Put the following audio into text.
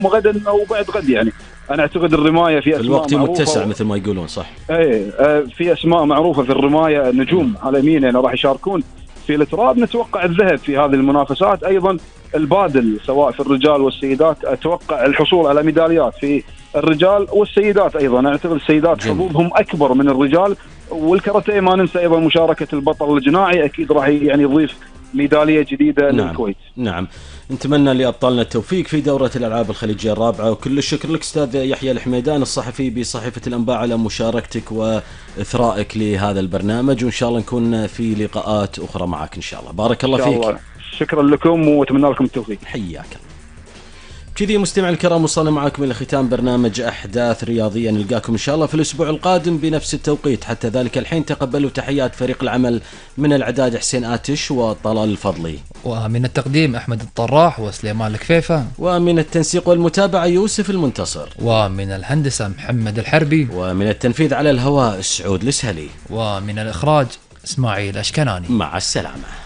وغدا او بعد غد يعني. انا اعتقد الرمايه في اسماء الوقت معروفة متسع مثل ما يقولون، صح؟ ايه في اسماء معروفه في الرمايه، نجوم عالميين يعني راح يشاركون في التراب. نتوقع الذهب في هذه المنافسات، ايضا البادل سواء في الرجال والسيدات، اتوقع الحصول على ميداليات في الرجال والسيدات ايضا. اعتقد السيدات حظوظهم اكبر من الرجال. والكاراتيه ما ننسى ايضا مشاركه البطل الجناعي، اكيد راح يعني يضيف ميداليه جديده للكويت. نعم، نتمنى لأبطالنا التوفيق في دورة الألعاب الخليجية الرابعة، وكل الشكر لك أستاذ يحيى الحميدان الصحفي بصحيفة الأنباء على مشاركتك وإثرائك لهذا البرنامج، وإن شاء الله نكون في لقاءات أخرى معك إن شاء الله. بارك الله فيك. الله. شكرا لكم وأتمنى لكم التوفيق. حياك الله. كذي مستمع الكرام وصلنا معكم إلى ختام برنامج أحداث رياضية، نلقاكم إن شاء الله في الأسبوع القادم بنفس التوقيت. حتى ذلك الحين تقبلوا تحيات فريق العمل من الإعداد حسين آتش وطلال الفضلي، ومن التقديم أحمد الطراح وسليمان الكفيفة، ومن التنسيق والمتابعة يوسف المنتصر، ومن الهندسة محمد الحربي، ومن التنفيذ على الهواء سعود السهلي، ومن الإخراج إسماعيل أشكناني. مع السلامة.